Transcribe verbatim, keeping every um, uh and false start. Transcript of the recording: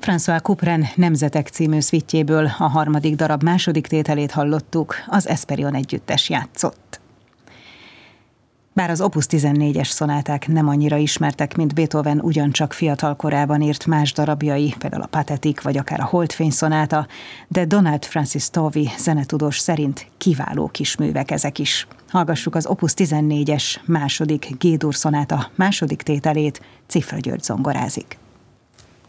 François Couperin Nemzetek című szvittjéből a harmadik darab második tételét hallottuk, az Esperion együttes játszott. Bár az Opus tizennégyes szonáták nem annyira ismertek, mint Beethoven ugyancsak fiatal korában írt más darabjai, például a Pathetic vagy akár a Holdfény szonáta, de Donald Francis Tovey zenetudós szerint kiváló kisművek ezek is. Hallgassuk az Opus tizennégyes második G-dur szonáta második tételét, Cifra György zongorázik.